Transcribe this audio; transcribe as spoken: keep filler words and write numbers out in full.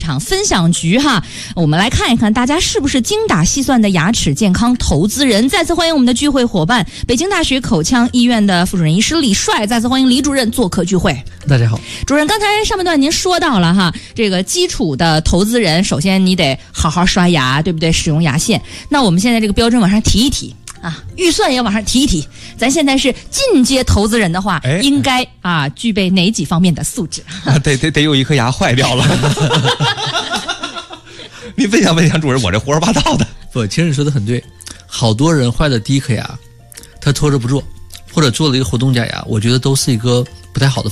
场分享局哈，我们来看一看大家是不是精打细算的牙齿健康投资人。再次欢迎我们的聚会伙伴，北京大学口腔医院的副主任医师李帅。再次欢迎李主任做客聚会。 大家好， 主任，刚才上半段您说到了哈，这个基础的投资人，首先你得好好刷牙，对不对？使用牙线。那我们现在这个标准往上提一提啊，预算也往上提一提。咱现在是进阶投资人的话， 哎、 应该啊具备哪几方面的素质？ 啊、得得得有一颗牙坏掉了。您分享分享，主任，我这胡说八道的。 不，其实你说的很对，好多人坏的第一颗牙，他拖着不做，或者做了一个活动假牙，我觉得都是一个不太好的